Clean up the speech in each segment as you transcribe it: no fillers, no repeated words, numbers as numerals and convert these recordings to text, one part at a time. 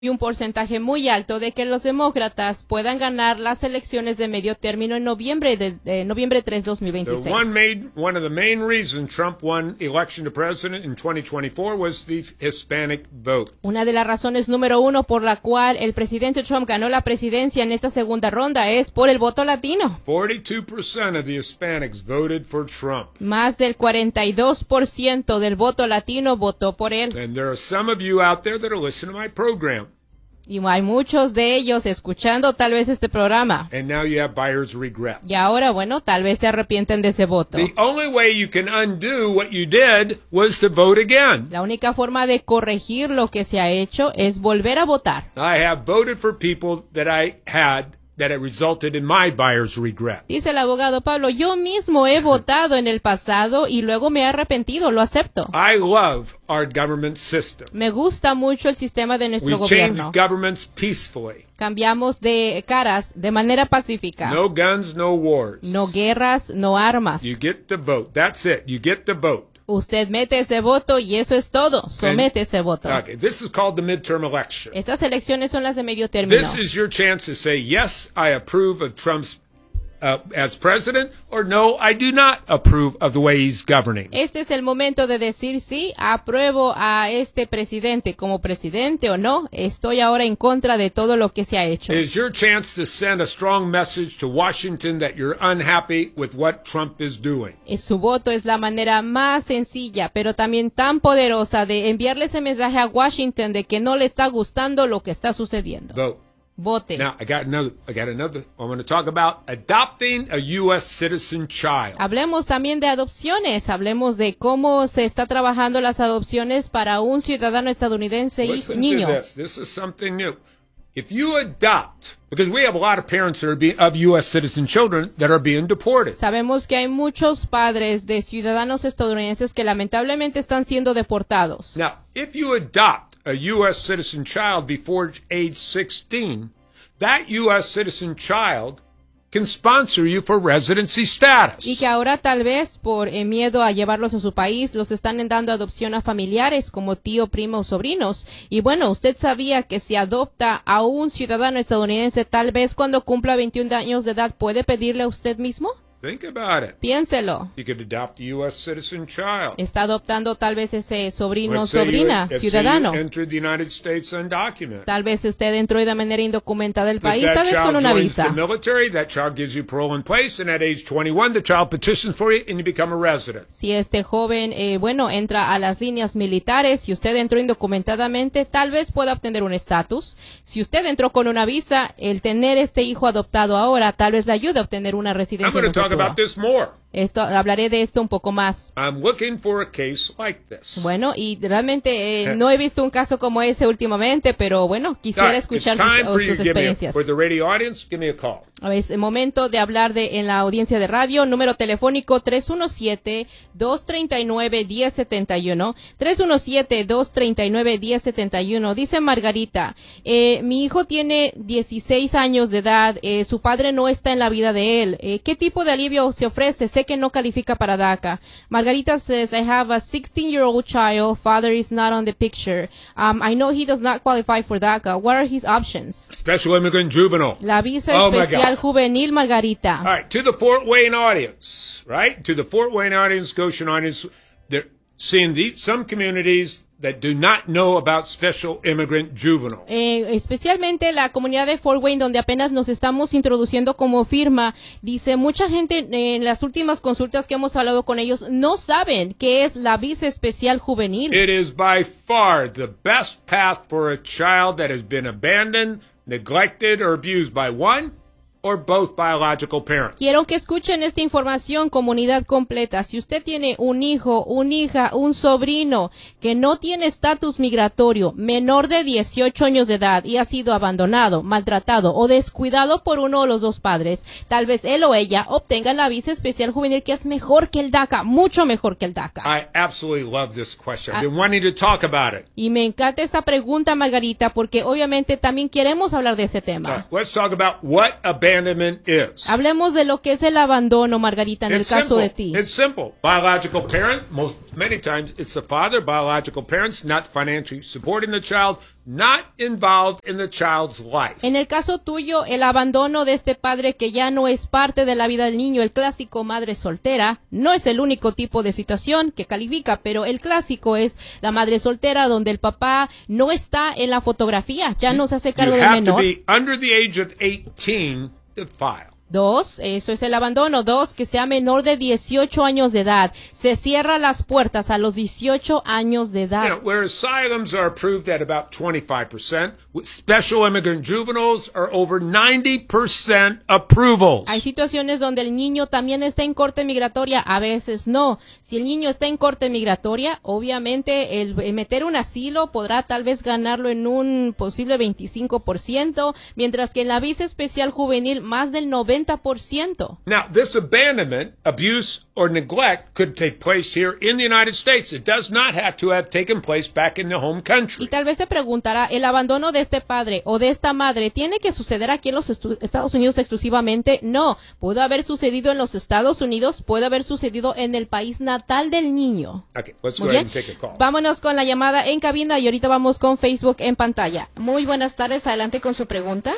y un porcentaje muy alto de que los demócratas puedan ganar las elecciones de medio término en noviembre 3, 2026. One of the main reasons Trump won election to president in 2024 was the Hispanic vote. Una de las razones número uno por la cual el presidente Trump ganó la presidencia en esta segunda ronda es por el voto latino. 42% of the Hispanics voted for Trump. Más del 42% del voto latino votó por él. And there are some of you out there that are listening to my program. Y hay muchos de ellos escuchando tal vez este programa. And now you have buyer's regret. Y ahora, bueno, tal vez se arrepienten de ese voto. The only way you can undo what you did was to vote again. La única forma de corregir lo que se ha hecho es volver a votar. I have voted for people that I had that it resulted in my buyer's regret. Dice el abogado Pablo, yo mismo he votado en el pasado y luego me he arrepentido, lo acepto. I love our government system. Me gusta mucho el sistema de nuestro We change gobierno. governments peacefully. Cambiamos de caras de manera pacífica. No guns, no wars. No guerras, no armas. You get the vote. That's it. You get the vote. Usted mete ese voto y eso es todo. Somete ese voto. Okay, this is called the midterm election. Estas elecciones son las de medio término. This is your chance to say, yes, I approve of Trump's as president, or no, I do not approve of the way he's governing. Este es el momento de decir sí, apruebo a este presidente como presidente o no, estoy ahora en contra de todo lo que se ha hecho. It is your chance to send a strong message to Washington that you're unhappy with what Trump is doing. Su voto es la manera más sencilla, pero también tan poderosa de enviarle ese mensaje a Washington de que no le está gustando lo que está sucediendo. Vote. Vote. Now, I got another. I want to talk about adopting a U.S. citizen child. Hablemos también de adopciones, hablemos de cómo se está trabajando las adopciones para un ciudadano estadounidense y niño. To this. This is something new. If you adopt, because we have a lot of parents that are of U.S. citizen children that are being deported. Sabemos que hay muchos padres de ciudadanos estadounidenses que lamentablemente están siendo deportados. Now, if you adopt a U.S. citizen child before age 16, that U.S. citizen child can sponsor you for residency status. Y que ahora tal vez por miedo a llevarlos a su país, los están dando adopción a familiares como tío, primo o sobrinos. Y bueno, usted sabía que si adopta a un ciudadano estadounidense, tal vez cuando cumpla 21 años de edad, ¿puede pedirle a usted mismo? Think about it. Piénselo. You could adopt a U.S. citizen child. Está adoptando tal vez ese sobrino o Let's say sobrina, ciudadano. You entered the United States undocumented. Tal vez usted entró de manera indocumentada del país, If tal that vez con child una joins the visa. military, that child gives you parole in place, and at age 21, the child petitions for you, and you become a resident. Si este joven, entra a las líneas militares, si usted entró indocumentadamente, tal vez pueda obtener un estatus. Si usted entró con una visa, el tener este hijo adoptado ahora, tal vez le ayude a obtener una I'm residencia going en to un talk futuro. about this more. Hablaré de esto un poco más. I'm looking for a case like this. Bueno, y realmente no he visto un caso como ese últimamente, pero bueno, quisiera escuchar sus experiencias. For the radio audience, give me a call. Es el momento de hablar en la audiencia de radio, número telefónico 317-239-1071, 317-239-1071. Dice Margarita, mi hijo tiene 16 años de edad, su padre no está en la vida de él. ¿Qué tipo de alivio se ofrece? Sé que no califica para DACA. Margarita says, I have a 16-year-old child, father is not on the picture. I know he does not qualify for DACA. What are his options? Special immigrant juvenile. La visa especial juvenil, Margarita. All right, to the Fort Wayne audience, right? To the Fort Wayne audience, Goshen audience, they're seeing some communities that do not know about special immigrant juvenile. Especialmente la comunidad de Fort Wayne, donde apenas nos estamos introduciendo como firma, dice mucha gente en las últimas consultas que hemos hablado con ellos no saben qué es la visa especial juvenil. It is by far the best path for a child that has been abandoned, neglected, or abused by one or both biological parents. Quiero que escuchen esta información, comunidad completa. Si usted tiene un hijo, una hija, un sobrino que no tiene estatus migratorio, menor de 18 años de edad y ha sido abandonado, maltratado o descuidado por uno de los dos padres, tal vez él o ella obtenga la visa especial juvenil, que es mejor que el DACA, mucho mejor que el DACA. I absolutely love this question. I've been wanting to talk about it. Y me encanta esta pregunta, Margarita, porque obviamente también queremos hablar de ese tema. Let's talk about what abandonment is. Hablemos de lo que es el abandono, Margarita, en el caso de ti. It's simple. Biological parent, many times it's the father, biological parents not financially supporting the child, not involved in the child's life. En el caso tuyo, el abandono de este padre que ya no es parte de la vida del niño, el clásico madre soltera, no es el único tipo de situación que califica, pero el clásico es la madre soltera donde el papá no está en la fotografía, ya no se hace cargo del You have to menor. be under the age of 18 to file. 2, eso es el abandono. 2, que sea menor de 18 años de edad. Se cierra las puertas a los 18 años de edad. You know, where asylums are approved at about 25%, with special immigrant juveniles are over 90% approvals. Hay situaciones donde el niño también está en corte migratoria, a veces no. Si el niño está en corte migratoria, obviamente el meter un asilo podrá tal vez ganarlo en un posible 25%, mientras que en la visa especial juvenil más del 90%. Now, this abandonment, abuse, or neglect could take place here in the United States. It does not have to have taken place back in the home country. Y tal vez se preguntará, ¿el abandono de este padre o de esta madre tiene que suceder aquí en los Estados Unidos exclusivamente? No, puede haber sucedido en los Estados Unidos, puede haber sucedido en el país natal del niño. Okay, let's go Muy ahead bien, and take a call. vámonos con la llamada en cabina y ahorita vamos con Facebook en pantalla. Muy buenas tardes, adelante con su pregunta.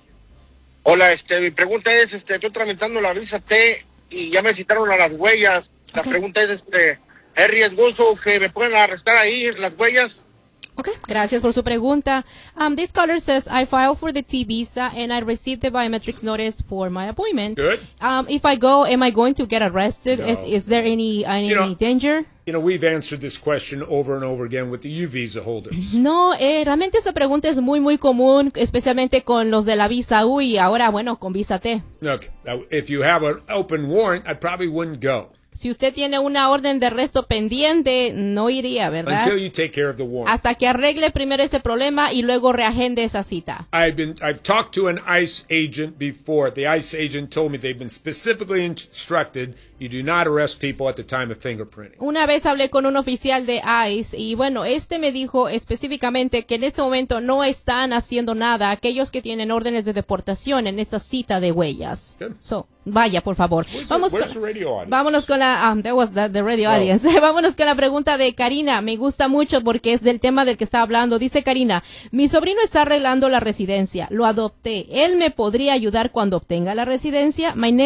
Hola, mi pregunta es, estoy tramitando la visa T y ya me citaron a las huellas. La Ok. pregunta es, ¿es riesgoso que me puedan arrestar ahí las huellas? Okay, gracias por su pregunta. This caller says, I filed for the T visa and I received the biometrics notice for my appointment. Good. If I go, am I going to get arrested? No. Is there any You know- danger? You know, we've answered this question over and over again with the U visa holders. No, realmente esta pregunta es muy común, especialmente con los de la visa U y ahora, bueno, con visa T. Okay, now, if you have an open warrant, I probably wouldn't go Si usted tiene una orden de arresto pendiente, no iría, ¿verdad? until you take care of the warrant. Hasta que arregle primero ese problema y luego reagende esa cita. I've talked to an ICE agent before. The ICE agent told me they've been specifically instructed you do not arrest people at the time of fingerprinting. Una vez hablé con un oficial de ICE y bueno, me dijo específicamente que en este momento no están haciendo nada aquellos que tienen órdenes de deportación en esta cita de huellas. Good. So, vaya, por favor. Where's the radio audience? Vámonos con la that was the radio Oh. audience. Vámonos con la pregunta de Karina. Me gusta mucho porque es del tema del que está hablando. Dice Karina, mi sobrino está arreglando la residencia. Lo adopté. ¿Él me podría ayudar cuando obtenga la residencia? My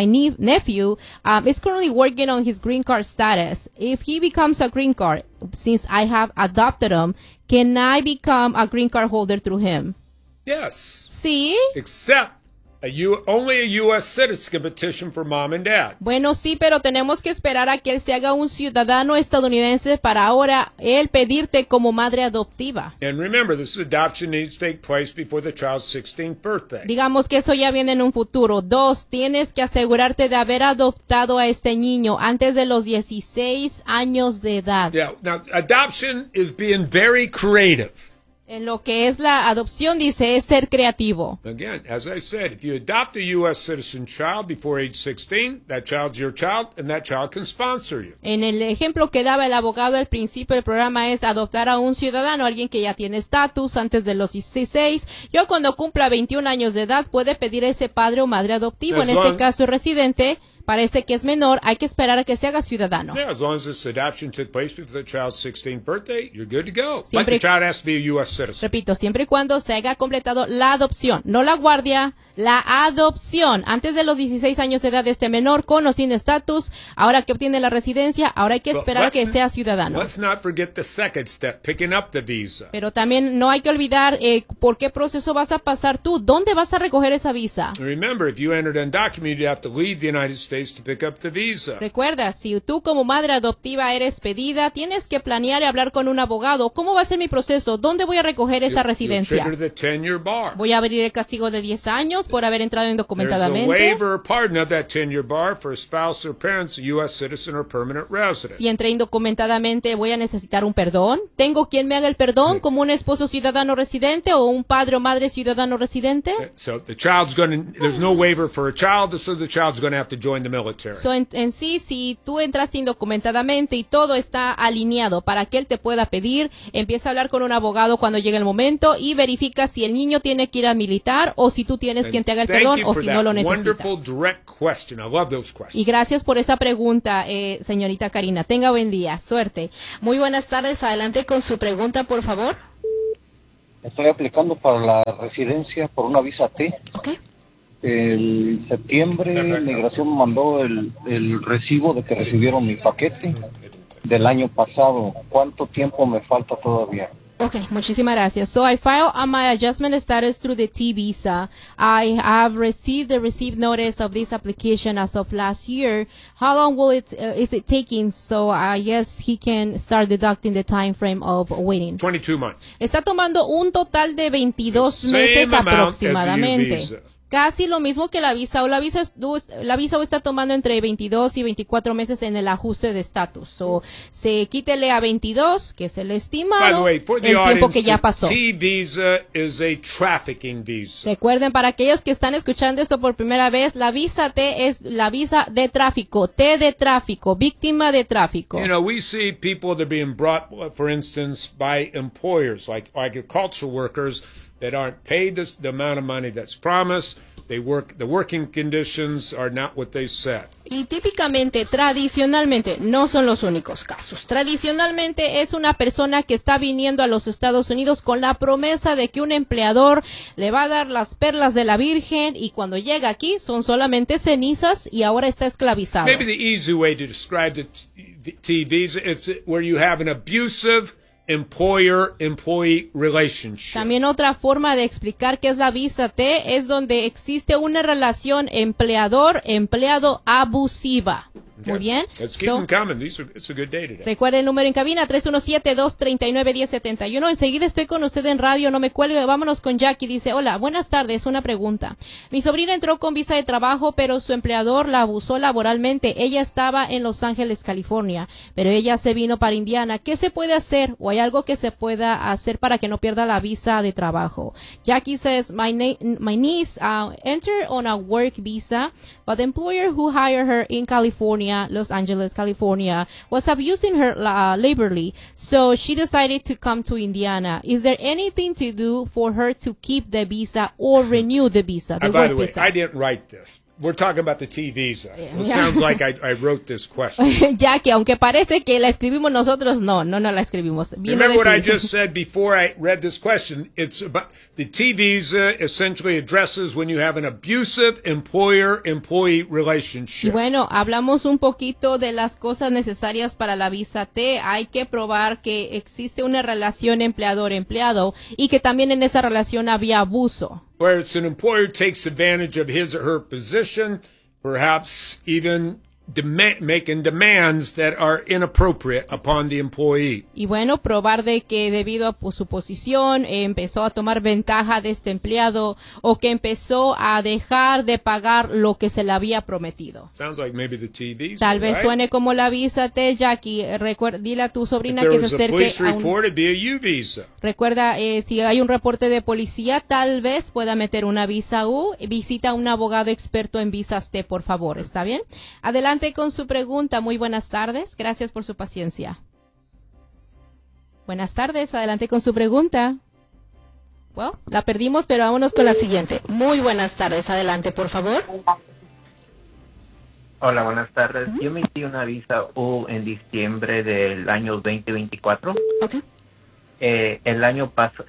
nephew is currently working on his green card status. If he becomes a green card, since I have adopted him, can I become a green card holder through him? Yes, Sí. except only a U.S. citizen can petition for mom and dad. Bueno, sí, pero tenemos que esperar a que él se haga un ciudadano estadounidense para ahora él pedirte como madre adoptiva. And remember, this adoption needs to take place before the child's 16th birthday. Digamos que eso ya viene en un futuro. 2, tienes que asegurarte de haber adoptado a este niño antes de los 16 años de edad. Yeah, now adoption is being very creative. En lo que es la adopción, dice, es ser creativo. Again, as I said, if you adopt a U.S. citizen child before age 16, that child's your child, and that child can sponsor you. En el ejemplo que daba el abogado al principio del programa es adoptar a un ciudadano, alguien que ya tiene estatus antes de los 16. Yo cuando cumpla 21 años de edad puede pedir a ese padre o madre adoptivo. As En este long- caso residente, parece que es menor, hay que esperar a que se haga ciudadano. Yeah, as long as this adoption took place before the child's 16th birthday, you're good to go. But Siempre- the child has to be a U.S. citizen. Repito, siempre y cuando se haya completado la adopción, no la guardia, la adopción. Antes de los 16 años de edad de este menor, con o sin estatus, ahora que obtiene la residencia, ahora hay que But esperar a que let's- sea ciudadano. Let's not forget the second step, picking up the visa. Pero también no hay que olvidar por qué proceso vas a pasar tú, dónde vas a recoger esa visa. Remember, if you entered undocumented, you have to leave the United States to pick up the visa. Recuerda, si tú como madre adoptiva eres pedida, tienes que planear y hablar con un abogado. ¿Cómo va a ser mi proceso? ¿Dónde voy a recoger esa You'll residencia? trigger the 10-year bar. Voy a abrir el castigo de 10 años por haber entrado There's a indocumentadamente. waiver or pardon of that 10-year bar for a spouse or parents, a U.S. citizen or permanent resident. Si entré indocumentadamente, voy a necesitar un perdón. ¿Tengo quien me haga el perdón como un esposo ciudadano residente o un padre o madre ciudadano residente? So the child's there's no waiver for a child, so the child's going to have to join the military. So, en sí, si tú entraste indocumentadamente y todo está alineado para que él te pueda pedir, empieza a hablar con un abogado cuando llegue el momento y verifica si el niño tiene que ir a militar o si tú tienes quien te haga el Thank perdón you o for si that no lo wonderful necesitas. direct question. I love those questions. Y gracias por esa pregunta, señorita Karina. Tenga buen día. Suerte. Muy buenas tardes. Adelante con su pregunta, por favor. Estoy aplicando para la residencia por una visa T. Okay. El septiembre Migración me mandó el recibo de que recibieron mi paquete del año pasado. ¿Cuánto tiempo me falta todavía? Okay, muchísimas gracias. So I filed on my adjustment status through the T visa. I have received the receipt notice of this application as of last year. How long will is it taking? So I guess he can start deducting the time frame of waiting. 22 months. Está tomando un total de 22 The meses same amount as the aproximadamente. U-Visa. Casi lo mismo que la visa o la visa está tomando entre 22 y 24 meses en el ajuste de estatus. So, se quítele a 22, que es el By the estimado, way, for the el tiempo que audience, ya the pasó. T visa is a trafficking visa. Recuerden, para aquellos que están escuchando esto por primera vez, la visa T es la visa de tráfico, T de tráfico, víctima de tráfico. You know, we see people that are being brought, for instance, by employers like agricultural workers that aren't paid the amount of money that's promised. The working conditions are not what they said. Y típicamente, tradicionalmente, no son los únicos casos. Tradicionalmente es una persona que está viniendo a los Estados Unidos con la promesa de que un empleador le va a dar las perlas de la Virgen y cuando llega aquí son solamente cenizas y ahora está esclavizado. Maybe the easy way to describe the T visa is where you have an abusive employer-employee relationship. También otra forma de explicar qué es la visa T es donde existe una relación empleador-empleado abusiva. Muy bien. Let's keep them coming. It's a good day today. Recuerde el número en cabina, 317-239-1071. Enseguida estoy con usted en radio, no me cuelgue. Vámonos con Jackie. Dice, hola, buenas tardes, una pregunta. Mi sobrina entró con visa de trabajo, pero su empleador la abusó laboralmente. Ella estaba en Los Ángeles, California, pero ella se vino para Indiana. ¿Qué se puede hacer o hay algo que se pueda hacer para que no pierda la visa de trabajo? Jackie says, my niece entered on a work visa, but the employer who hired her in California, Los Angeles, California, was abusing her laborally, so she decided to come to Indiana. Is there anything to do for her to keep the visa or renew the visa, the By work the way, visa? I didn't write this. We're talking about the T visa. It sounds like I wrote this question. Ya que aunque parece que la escribimos nosotros, no la escribimos. Vino Remember de what I ti. just said before I read this question? It's about the T visa essentially addresses when you have an abusive employer-employee Y relationship. bueno, hablamos un poquito de las cosas necesarias para la visa T. Hay que probar que existe una relación empleador-empleado y que también en esa relación había abuso. Where it's an employer takes advantage of his or her position, perhaps even making demands that are inappropriate upon the employee. Y bueno, probar de que debido a su posición empezó a tomar ventaja de este empleado o que empezó a dejar de pagar lo que se le había prometido. Sounds like maybe the T visa, Tal vez right? suene como la visa T, Jackie. Dile a tu If sobrina there que se was a acerque police a un... report, it'd be a U visa. Recuerda, si hay un reporte de policía, tal vez pueda meter una visa U. Visita a un abogado experto en visas T, por favor. ¿Está bien? Adelante con su pregunta. Muy buenas tardes. Gracias por su paciencia. Buenas tardes. Adelante con su pregunta. Bueno, la perdimos, pero vámonos con la siguiente. Muy buenas tardes. Adelante, por favor. Hola, buenas tardes. Yo metí una visa U en diciembre del año 2024. Ok. En el año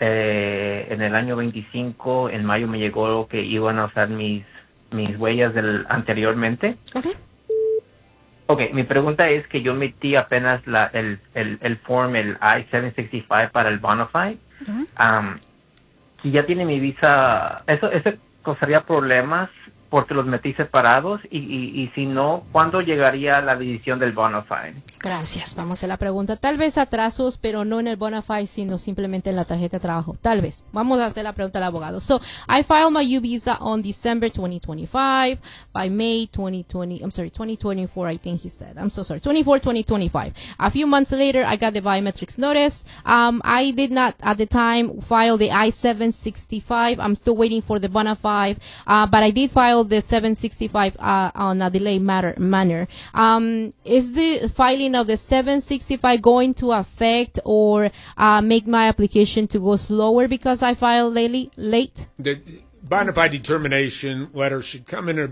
25, en mayo, me llegó que iban a usar mis huellas anteriormente. Ok. Ok, mi pregunta es que yo metí apenas el form, el I-765 para el Bonafide. Si ya tiene mi visa, ¿eso causaría problemas porque los metí separados? Y si no, ¿cuándo llegaría la decisión del Bonafide? Gracias. Vamos a la pregunta. Tal vez atrasos, pero no en el Bonafide, sino simplemente en la tarjeta de trabajo. Tal vez. Vamos a hacer la pregunta al abogado. So, I filed my U visa on December 2025. By May 2024, I think he said. I'm so sorry. 2025. A few months later, I got the biometrics notice. I did not, at the time, file the I-765. I'm still waiting for the Bonafide. But I did file the 765 on a delay manner. Is the filing of the 765 going to affect or make my application to go slower because I filed late? The bona fide determination letter should come in about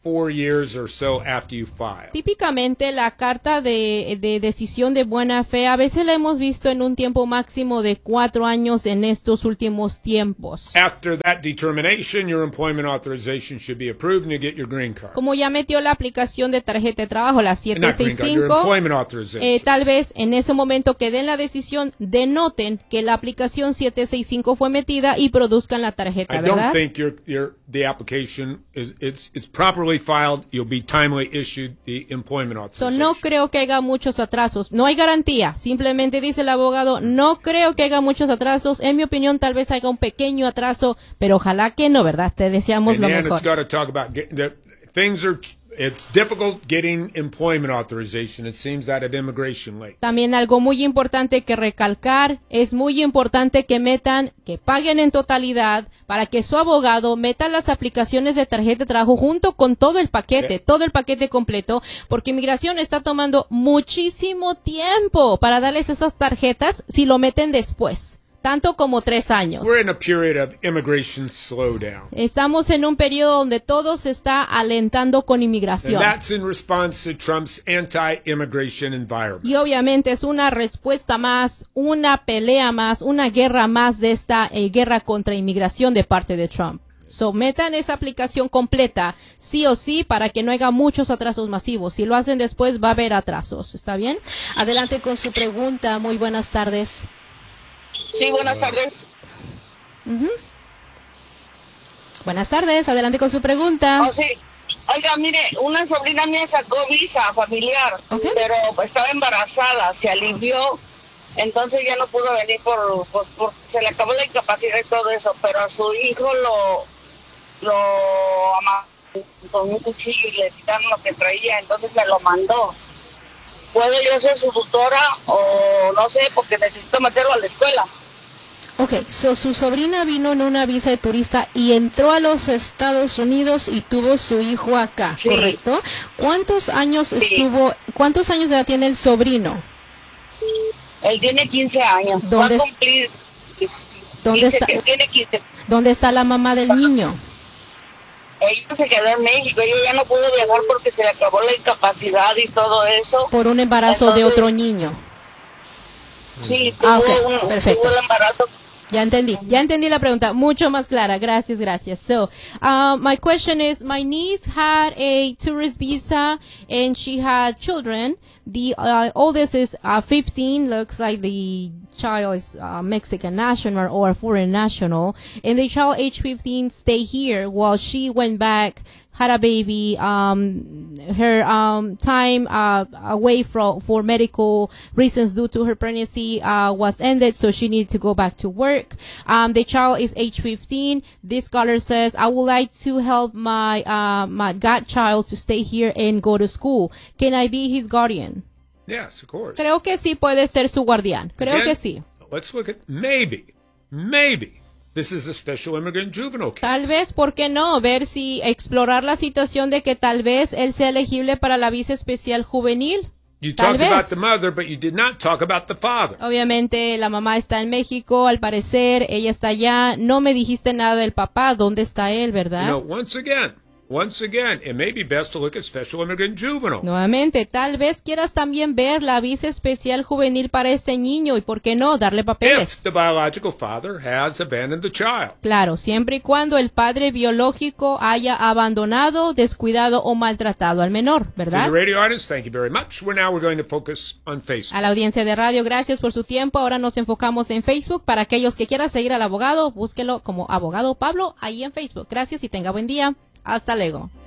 4 years or so after you file. Típicamente la carta de decisión de buena fe a veces la hemos visto en un tiempo máximo de 4 años en estos últimos tiempos. After that determination, your employment authorization should be approved and you get your green card. Como ya metió la aplicación de tarjeta de trabajo, la Not green card, your 765, employment authorization. tal vez en ese momento que den la decisión, denoten que la aplicación 765 fue metida y produzcan la tarjeta, I ¿verdad? don't think the application is properly filed. You'll be timely issued the employment So, authorization. no creo que haya muchos atrasos. No hay garantía. Simplemente dice el abogado, no creo que haya muchos atrasos. En mi opinión, tal vez haya un pequeño atraso, pero ojalá que no, ¿verdad? Te deseamos And lo then mejor. it's got to talk about it's difficult getting employment authorization. It seems out of immigration late. También algo muy importante que recalcar, es muy importante que paguen en totalidad para que su abogado meta las aplicaciones de tarjeta de trabajo junto con todo el paquete completo, porque inmigración está tomando muchísimo tiempo para darles esas tarjetas si lo meten después, tanto como 3 años. We're in a period of immigration slowdown. Estamos en un periodo donde todo se está alentando con And inmigración. that's in response to Trump's anti-immigration environment. Y obviamente es una respuesta más, una pelea más, una guerra más de esta guerra contra inmigración de parte de Trump. So, metan esa aplicación completa, sí o sí, para que no haya muchos atrasos masivos. Si lo hacen después, va a haber atrasos. ¿Está bien? Adelante con su pregunta. Muy buenas tardes. Sí, buenas tardes. Buenas tardes. Adelante con su pregunta. Oh, sí. Oiga, mire, una sobrina mía sacó visa familiar, Ok. pero estaba embarazada, se alivió, entonces ya no pudo venir por se le acabó la incapacidad y todo eso, pero a su hijo lo amarraron con un cuchillo y le quitaron lo que traía, entonces me lo mandó. ¿Puedo yo ser su tutora o no sé, porque necesito meterlo a la escuela? Ok, so su sobrina vino en una visa de turista y entró a los Estados Unidos y tuvo su hijo acá, Sí. ¿correcto? ¿Cuántos años Sí. cuántos años de edad tiene el sobrino? Él tiene 15 años. ¿Dónde Va a cumplir. ¿Dónde dice está? que tiene 15. ¿Dónde está la mamá del niño? Ella se quedó en México, ella ya no pudo viajar porque se le acabó la incapacidad y todo eso. Por un embarazo de Entonces, otro niño. Sí, Ah, tuvo, ok, perfecto. tuvo el embarazo. Ya entendí la pregunta, mucho más clara, gracias. So, my question is, my niece had a tourist visa and she had children. The oldest is 15, looks like the child is Mexican national or foreign national, and the child age 15 stay here while she went back, had a baby. Her time away for medical reasons due to her pregnancy was ended, so she needed to go back to work. The child is age 15. This scholar says, I would like to help my godchild to stay here and go to school. Can I be his guardian? Yes, of course. Creo que sí puede ser su guardián. Creo Again, que sí. Let's look at maybe. This is a special immigrant juvenile case. Tal vez, ¿por qué no? Explorar la situación de que tal vez él sea elegible para la visa especial juvenil. You Tal talked about vez. the mother, but you did not talk about the father. Obviamente la mamá está en México, al parecer ella está allá. No me dijiste nada del papá, ¿dónde está él, verdad? You know, once again, it may be best to look at special immigrant juvenile. Nuevamente, tal vez quieras también ver la visa especial juvenil para este niño y por qué no darle If papeles. the biological father has abandoned the child. Claro, siempre y cuando el padre biológico haya abandonado, descuidado o maltratado al menor, To ¿verdad? the radio audience, thank you very much. We're going to focus on Facebook. A la audiencia de radio, gracias por su tiempo. Ahora nos enfocamos en Facebook. Para aquellos que quieran seguir al abogado, búsquelo como Abogado Pablo ahí en Facebook. Gracias y tenga buen día. Hasta luego.